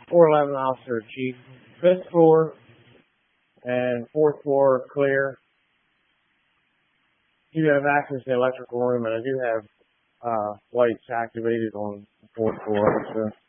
411 Officer Chief. 5th floor and 4th floor clear. You have access to the electrical room, and I do have lights activated on the 4th floor. So.